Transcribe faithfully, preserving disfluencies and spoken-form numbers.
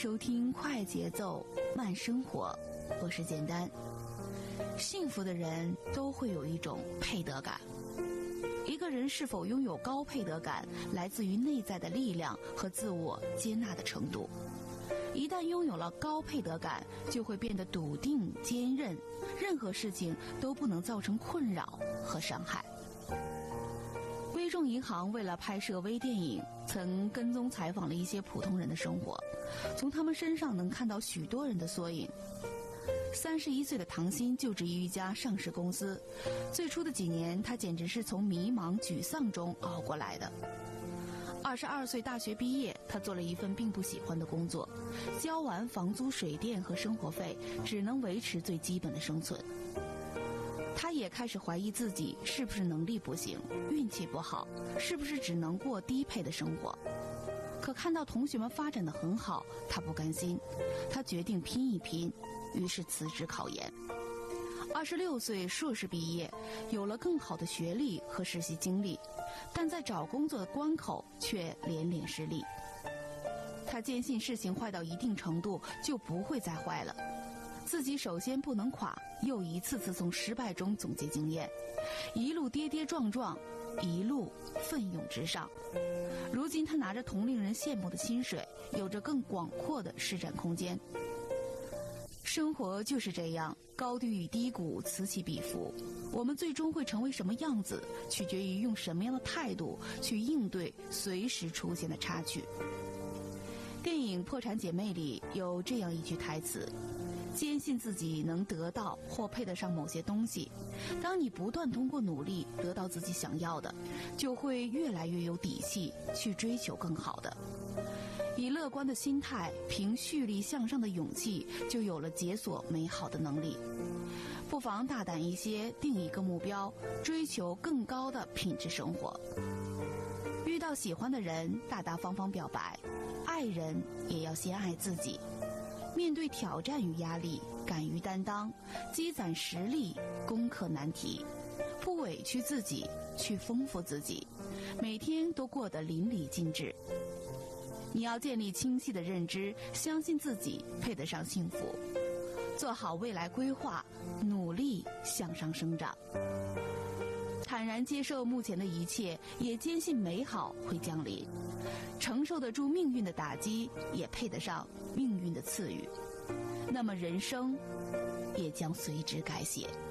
收听快节奏慢生活，我是简单。幸福的人都会有一种配得感。一个人是否拥有高配得感，来自于内在的力量和自我接纳的程度。一旦拥有了高配得感，就会变得笃定坚韧，任何事情都不能造成困扰和伤害。微众银行为了拍摄微电影，曾跟踪采访了一些普通人的生活，从他们身上能看到许多人的缩影。三十一岁的唐鑫就职于一家上市公司，最初的几年，他简直是从迷茫沮丧中熬过来的。二十二岁大学毕业，他做了一份并不喜欢的工作，交完房租、水电和生活费，只能维持最基本的生存。他也开始怀疑自己是不是能力不行，运气不好，是不是只能过低配的生活。可看到同学们发展得很好，他不甘心，他决定拼一拼，于是辞职考研。二十六岁硕士毕业，有了更好的学历和实习经历，但在找工作的关口却连连失利。他坚信事情坏到一定程度就不会再坏了，自己首先不能垮，又一次次从失败中总结经验，一路跌跌撞撞，一路奋勇直上。如今他拿着同龄人羡慕的薪水，有着更广阔的施展空间。生活就是这样，高低与低谷此起彼伏，我们最终会成为什么样子，取决于用什么样的态度去应对随时出现的插曲。电影《破产姐妹》里有这样一句台词：坚信自己能得到或配得上某些东西，当你不断通过努力得到自己想要的，就会越来越有底气去追求更好的。以乐观的心态，凭蓄力向上的勇气，就有了解锁美好的能力。不妨大胆一些，定一个目标，追求更高的品质生活。遇到喜欢的人，大大方方表白，爱人也要先爱自己。面对挑战与压力，敢于担当，积攒实力，攻克难题，不委屈自己，去丰富自己，每天都过得淋漓尽致。你要建立清晰的认知，相信自己配得上幸福，做好未来规划，努力向上生长，坦然接受目前的一切，也坚信美好会降临，承受得住命运的打击，也配得上命运的赐予，那么人生也将随之改写。